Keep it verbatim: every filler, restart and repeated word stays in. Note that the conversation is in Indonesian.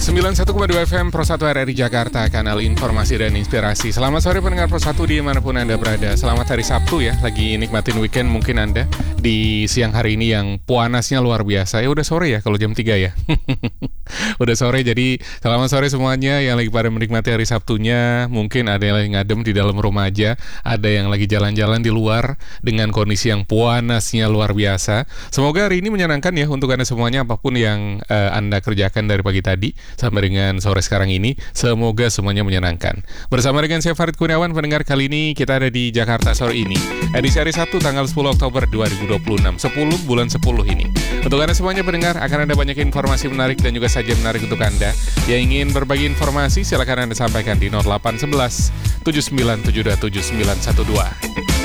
sembilan puluh satu koma dua F M Pro satu R R I Jakarta, kanal informasi dan inspirasi. Selamat sore pendengar Pro satu dimanapun Anda berada. Selamat hari Sabtu ya, lagi nikmatin weekend mungkin Anda di siang hari ini yang panasnya luar biasa. Ya udah sore ya kalau jam tiga ya. Udah sore, jadi selamat sore semuanya yang lagi pada menikmati hari Sabtunya. Mungkin ada yang lagi ngadem di dalam rumah aja, ada yang lagi jalan-jalan di luar dengan kondisi yang panasnya luar biasa. Semoga hari ini menyenangkan ya untuk Anda semuanya, apapun yang uh, Anda kerjakan dari pagi tadi sampai dengan sore sekarang ini, semoga semuanya menyenangkan. Bersama dengan saya Farid Kurniawan, pendengar, kali ini kita ada di Jakarta sore ini, edisi hari Sabtu tanggal sepuluh Oktober dua ribu dua puluh enam, sepuluh bulan sepuluh ini. Untuk Anda semuanya pendengar, akan ada banyak informasi menarik dan juga saja menarik untuk Anda. Yang ingin berbagi informasi, silakan Anda sampaikan di nol delapan satu satu tujuh sembilan tujuh dua tujuh sembilan satu dua.